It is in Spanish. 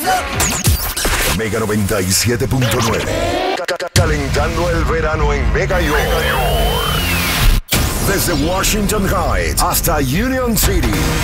Mega 97.9. Calentando el verano en Mega York. Desde Washington Heights hasta Union City.